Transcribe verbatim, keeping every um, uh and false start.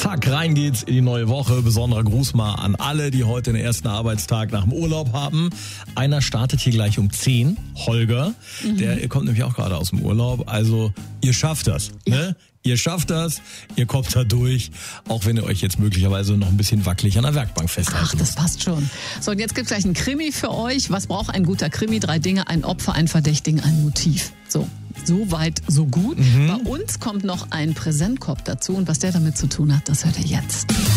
Zack, rein geht's in die neue Woche. Besonderer Gruß mal an alle, die heute den ersten Arbeitstag nach dem Urlaub haben. Einer startet hier gleich um zehn, Holger. Mhm. Der kommt nämlich auch gerade aus dem Urlaub. Also ihr schafft das, ja. ne? Ihr schafft das, ihr kommt da durch, auch wenn ihr euch jetzt möglicherweise noch ein bisschen wackelig an der Werkbank festhalten Ach, das passt schon. So, und jetzt gibt's gleich einen Krimi für euch. Was braucht ein guter Krimi? Drei Dinge: ein Opfer, ein Verdächtigen, ein Motiv. So, so weit, so gut. Mhm. Bei uns kommt noch ein Präsentkorb dazu. Und was der damit zu tun hat, das hört ihr jetzt.